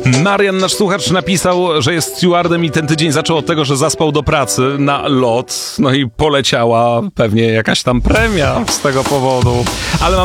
Marian, nasz słuchacz, napisał, że jest stewardem i ten tydzień zaczął od tego, że zaspał do pracy na lot, no i poleciała pewnie jakaś tam premia z tego powodu. Ale